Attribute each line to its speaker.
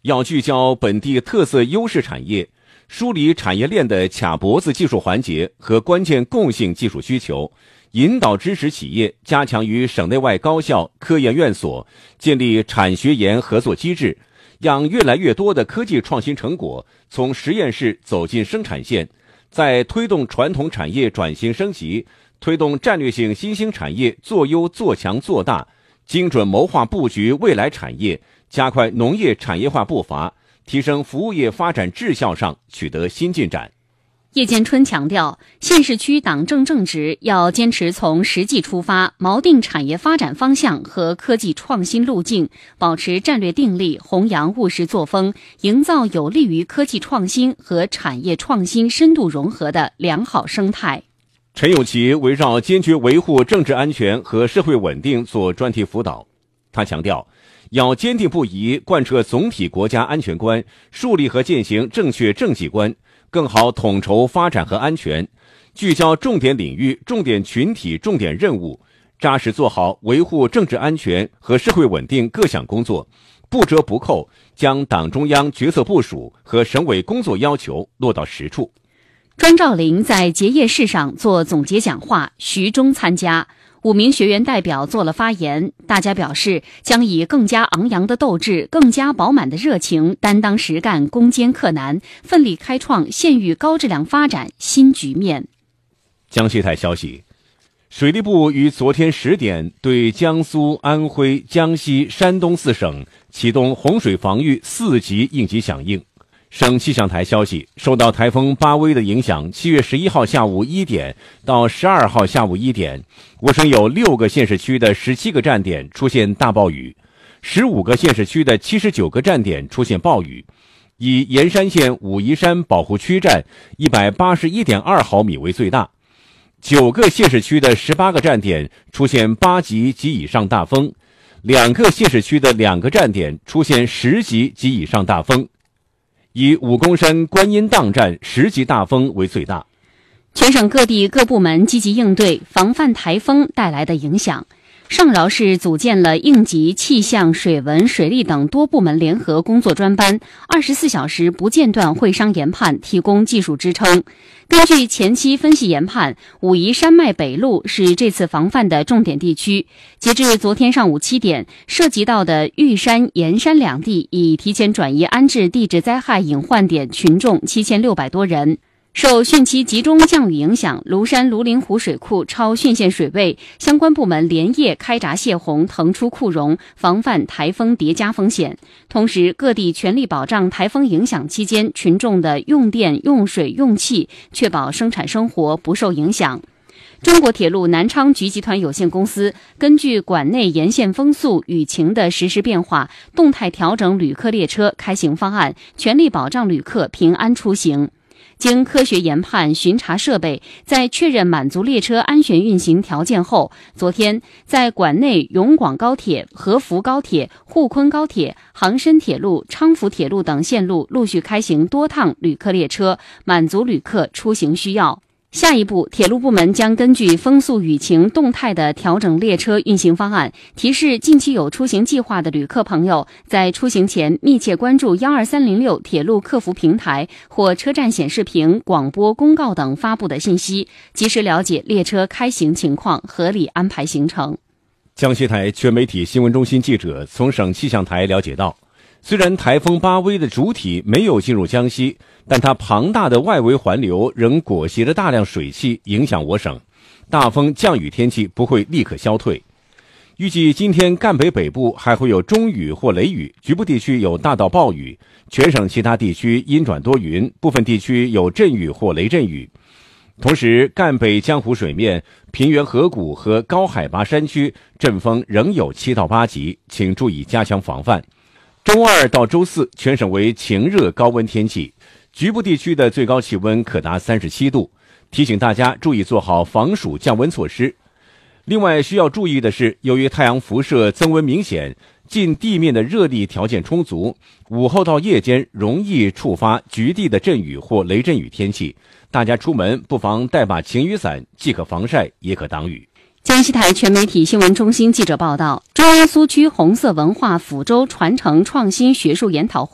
Speaker 1: 要聚焦本地特色优势产业，梳理产业链的卡脖子技术环节和关键共性技术需求，引导支持企业加强与省内外高校、科研院所建立产学研合作机制，让越来越多的科技创新成果从实验室走进生产线，在推动传统产业转型升级、推动战略性新兴产业做优做强做大，精准谋划布局未来产业，加快农业产业化步伐，提升服务业发展质效上取得新进展。
Speaker 2: 叶建春强调，县市区党政正直要坚持从实际出发，锚定产业发展方向和科技创新路径，保持战略定力，弘扬务实作风，营造有利于科技创新和产业创新深度融合的良好生态。
Speaker 1: 陈友奇围绕坚决维护政治安全和社会稳定做专题辅导。他强调，要坚定不移贯彻总体国家安全观，树立和践行正确政绩观，更好统筹发展和安全，聚焦重点领域、重点群体、重点任务，扎实做好维护政治安全和社会稳定各项工作，不折不扣将党中央决策部署和省委工作要求落到实处。
Speaker 2: 庄兆麟在结业式上做总结讲话，徐忠参加，5名学员代表做了发言，大家表示将以更加昂扬的斗志、更加饱满的热情，担当实干，攻坚克难，奋力开创县域高质量发展新局面。
Speaker 1: 江西台消息，水利部于昨天10点对江苏、安徽、江西、山东4省启动洪水防御4级应急响应。省气象台消息，受到台风巴威的影响，7月11号下午1点到12号下午1点，我省有6个县市区的17个站点出现大暴雨，15个县市区的79个站点出现暴雨，以盐山县武夷山保护区站 181.2 毫米为最大，9个县市区的18个站点出现8级及以上大风，2个县市区的2个站点出现10级及以上大风，以武功山观音荡站10级大风为最大。
Speaker 2: 全省各地各部门积极应对防范台风带来的影响。上饶市组建了应急、气象、水文、水利等多部门联合工作专班，24小时不间断会商研判，提供技术支撑。根据前期分析研判，武夷山脉北麓是这次防范的重点地区。截至昨天上午7点，涉及到的玉山、盐山两地已提前转移安置地质灾害隐患点群众7600多人。受汛期集中降雨影响，庐山庐陵湖水库超汛限水位，相关部门连夜开闸泄洪、腾出库容，防范台风叠加风险。同时，各地全力保障台风影响期间群众的用电、用水、用气，确保生产生活不受影响。中国铁路南昌局集团有限公司根据管内沿线风速、雨情的实时变化，动态调整旅客列车开行方案，全力保障旅客平安出行。经科学研判、巡查设备，在确认满足列车安全运行条件后，昨天在管内永广高铁、合福高铁、沪昆高铁、杭深铁路、昌福铁路等线路陆续开行多趟旅客列车，满足旅客出行需要。下一步，铁路部门将根据风速雨情动态的调整列车运行方案，提示近期有出行计划的旅客朋友，在出行前密切关注12306铁路客服平台或车站显示屏、广播公告等发布的信息，及时了解列车开行情况，合理安排行程。
Speaker 1: 江西台全媒体新闻中心记者从省气象台了解到，虽然台风巴威的主体没有进入江西，但它庞大的外围环流仍裹挟着大量水汽影响我省，大风降雨天气不会立刻消退。预计今天赣北北部还会有中雨或雷雨，局部地区有大到暴雨，全省其他地区阴转多云，部分地区有阵雨或雷阵雨。同时，赣北江湖水面、平原河谷和高海拔山区阵风仍有7到8级，请注意加强防范。周2到周4全省为晴热高温天气，局部地区的最高气温可达37度，提醒大家注意做好防暑降温措施。另外需要注意的是，由于太阳辐射增温明显，近地面的热力条件充足，午后到夜间容易触发局地的阵雨或雷阵雨天气，大家出门不妨带把晴雨伞，既可防晒也可挡雨。
Speaker 2: 江西台全媒体新闻中心记者报道，中央苏区红色文化抚州传承创新学术研讨会